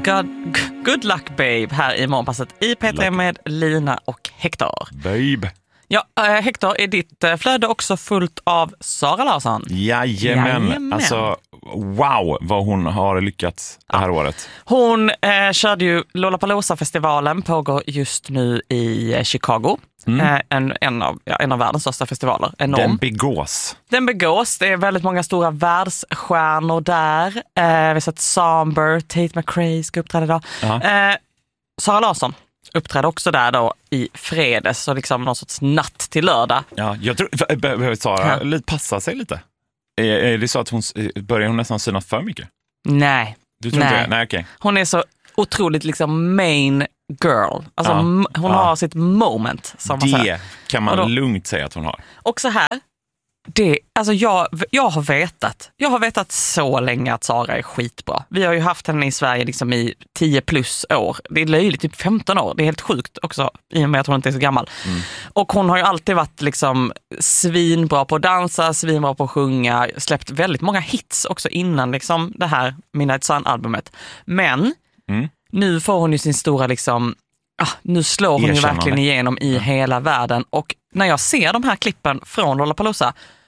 Good Luck Babe här i Morgonpasset i P3 med Lina och Hector. Babe. Ja, Hector, är ditt flöde också fullt av Sara Larsson? Jajamän. Alltså, wow vad hon har lyckats det här året. Hon körde ju Lollapalooza-festivalen, pågår just nu i Chicago. En av världens största festivaler. Enorm. Den begås. Det är väldigt många stora världsstjärnor där. Vi har sett Samber, Tate McRae ska uppträda idag. Sara Larsson uppträdde också där då i fredags, så liksom någon sorts natt till lördag. Ja, jag tror, behöver Sara passa sig lite? Är det så att börjar hon nästan synas för mycket? Nej. Du tror inte det? Nej, okej. Hon är så otroligt liksom main girl. Alltså hon har sitt moment, som man säger. Det kan man lugnt säga att hon har. Och så här, alltså jag har vetat så länge att Sara är skitbra. Vi har ju haft henne i Sverige liksom i 10 plus år. Det är löjligt, typ 15 år. Det är helt sjukt också, i och med att hon inte är så gammal. Och hon har ju alltid varit liksom svinbra på att dansa, svinbra på att sjunga, släppt väldigt många hits också innan liksom det här Midnight Sun-albumet. Men nu får hon ju sin stora liksom, nu slår hon ju verkligen igenom i hela världen. Och när jag ser de här klippen från Lollapalooza,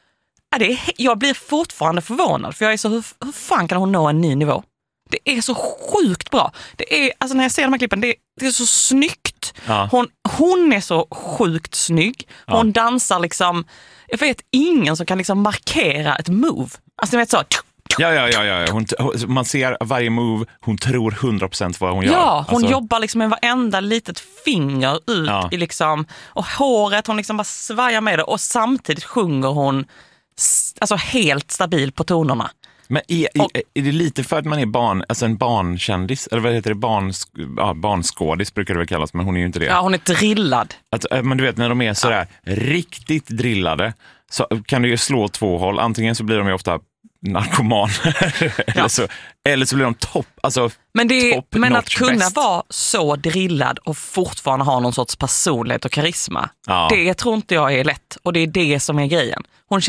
jag blir fortfarande förvånad. För jag är så, hur fan kan hon nå en ny nivå? Det är så sjukt bra. Det är, alltså när jag ser de här klippen, det är så snyggt. Hon är så sjukt snygg. Hon dansar liksom, jag vet ingen som kan liksom markera ett move. Alltså ni vet så, Ja. Man ser varje move, hon tror 100% vad hon gör. Ja, hon jobbar liksom med varenda litet finger ut i liksom, och håret, hon liksom bara svajar med det, och samtidigt sjunger hon alltså helt stabil på tonerna. Men är det lite för att man är en barnkändis, eller vad heter det, barnskådis brukar det väl kallas, men hon är ju inte det. Ja, hon är drillad. Men du vet, när de är sådär riktigt drillade, så kan det ju slå två håll. Antingen så blir de ju ofta narkoman eller så blir de topp, alltså men att kunna vara så drillad och fortfarande ha någon sorts personlighet och karisma, det tror inte jag är lätt, och det är det som är grejen.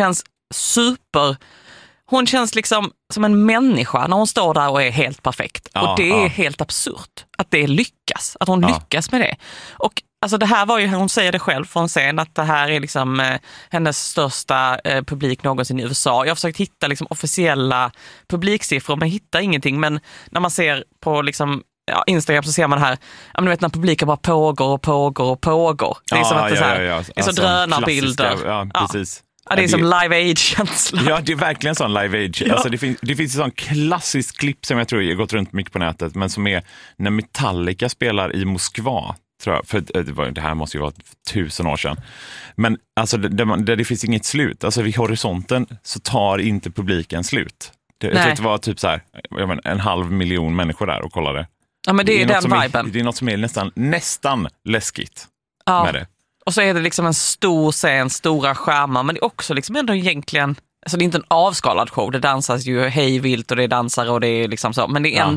Hon känns liksom som en människa när hon står där och är helt perfekt, och det är helt absurt att det lyckas, att hon lyckas med det. Och alltså det här var ju, hon säger det själv från scen, att det här är liksom hennes största publik någonsin i USA. Jag har försökt hitta liksom officiella publiksiffror, men hittar ingenting. Men när man ser på liksom Instagram så ser man det här, du vet, när publiken bara pågår. Det är som att det är så drönarbilder. Ja, precis. Ja, det är som Live Aid-känsla. Ja, det är verkligen sån Live Aid. Ja. Alltså, det finns en sån klassisk klipp som jag tror har gått runt mycket på nätet, men som är när Metallica spelar i Moskva, tror jag. För det här måste ju vara 1000 år sedan. Men alltså, där det finns inget slut. Alltså vid horisonten så tar inte publiken slut. Jag tror att det var typ så här, 500 000 människor där och kollade. Ja, men det är den viben. Det är något som är nästan läskigt med det. Och så är det liksom en stor scen, stora skärmar, men det är också liksom ändå egentligen, alltså det är inte en avskalad show, det dansas ju hej vilt och det är dansare och det är liksom så, men det är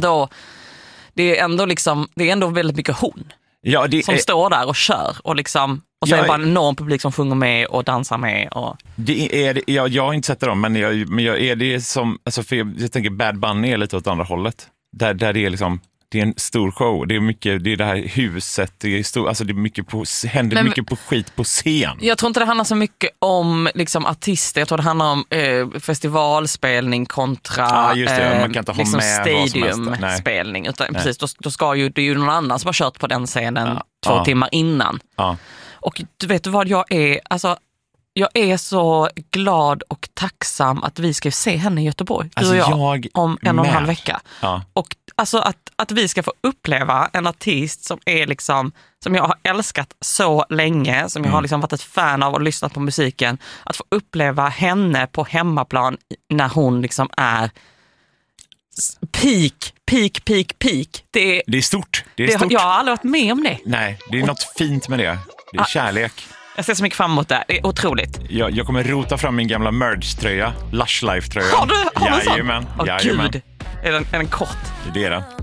ändå väldigt mycket hon som står där och kör, och liksom, och så är det bara en enorm publik som sjunger med och dansar med. Och jag har inte sett dem, men jag är det som, alltså för jag tänker Bad Bunny är lite åt andra hållet, där det är liksom, det är en stor show. Det är mycket, det är det här huset, det är stor, alltså det är mycket händer mycket på skit på scen. Jag tror inte det handlar så mycket om liksom artister. Jag tror det handlar om festivalspelning kontra man kan inte ha liksom med stadiumspelning, utan precis, då ska ju, det är ju någon annan som har kört på den scenen 2 timmar innan. Och du vet vad jag är, alltså jag är så glad och tacksam att vi ska se henne i Göteborg, du och jag om 1,5 vecka. Och alltså att vi ska få uppleva en artist som är liksom, som jag har älskat så länge, som jag har liksom varit ett fan av och lyssnat på musiken, att få uppleva henne på hemmaplan när hon liksom är peak. Det är stort. Jag har aldrig varit med om det. Nej, det är något fint med det. Det är kärlek. Jag ser så mycket fram emot det. Det är otroligt. Jag kommer rota fram min gamla Merge-tröja. Lush Life-tröja. Har du Jajamän. Gud. Är den kort? Det är den.